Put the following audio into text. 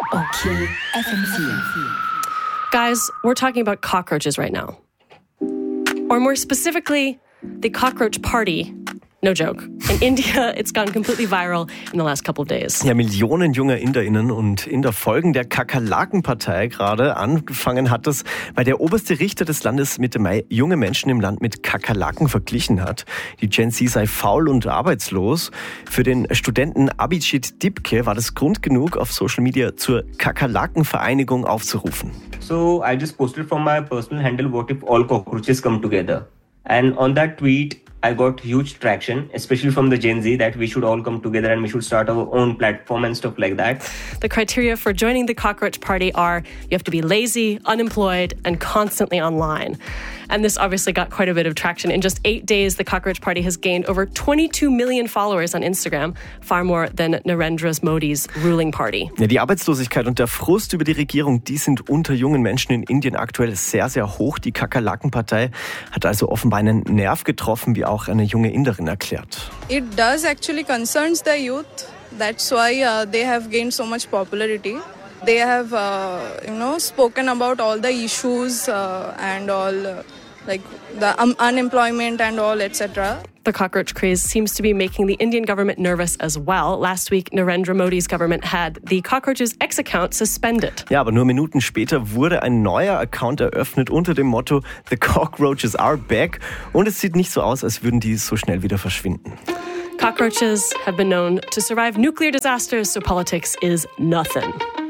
Okay, FM4. Guys, we're talking about cockroaches right now. Or more specifically, the cockroach party. No joke. In India, it's gone completely viral in the last couple of days. Ja, Millionen junger InderInnen und Inder folgen der Kakerlakenpartei gerade. Angefangen hat das, weil der oberste Richter des Landes Mitte Mai junge Menschen im Land mit Kakerlaken verglichen hat. Die Gen Z sei faul und arbeitslos. Für den Studenten Abhijit Dipke war das Grund genug, auf Social Media zur Kakerlakenvereinigung aufzurufen. So I just posted from my personal handle, what if all cockroaches come together? And on that tweet, I got huge traction, especially from the Gen Z, that we should all come together and we should start our own platform and stuff like that. The criteria for joining the cockroach party are you have to be lazy, unemployed, and constantly online. And this obviously got quite a bit of traction. In just 8 days, the cockroach party has gained over 22 million followers on Instagram, far more than Narendra Modi's ruling party. Ja, die Arbeitslosigkeit und der Frust über die Regierung, die sind unter jungen Menschen in Indien aktuell sehr, sehr hoch. Die Kakerlakenpartei hat also offenbar einen Nerv getroffen, wie auch eine junge Inderin erklärt. It does actually concerns the youth. That's why they have gained so much popularity. They have, spoken about all the issues and all, like the unemployment and all, etc. The cockroach craze seems to be making the Indian government nervous as well. Last week, Narendra Modi's government had the Cockroaches X-Account suspended. Ja, aber nur Minuten später wurde ein neuer Account eröffnet unter dem Motto The Cockroaches are back. Und es sieht nicht so aus, als würden die so schnell wieder verschwinden. Cockroaches have been known to survive nuclear disasters, so politics is nothing.